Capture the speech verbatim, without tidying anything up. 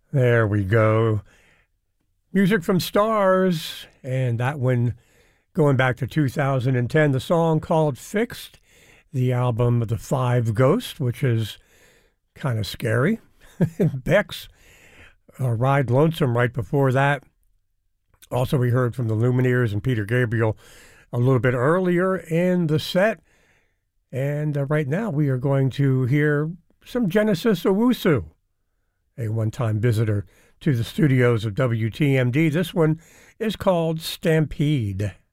There we go. Music from Stars, and that one going back to two thousand ten. The song called Fixed, the album The Five Ghosts, which is kind of scary. Bex, uh, Ride Lonesome right before that. Also, we heard from the Lumineers and Peter Gabriel a little bit earlier in the set. And uh, right now we are going to hear some Genesis Owusu, a one-time visitor to the studios of W T M D. This one is called Stampede.